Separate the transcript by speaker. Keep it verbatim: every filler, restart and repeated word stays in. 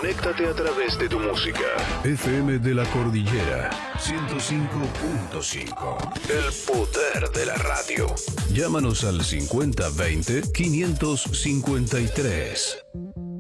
Speaker 1: Conéctate a través de tu música. F M de la Cordillera ciento cinco punto cinco. El poder de la radio. Llámanos al cincuenta veinte quinientos cincuenta y tres.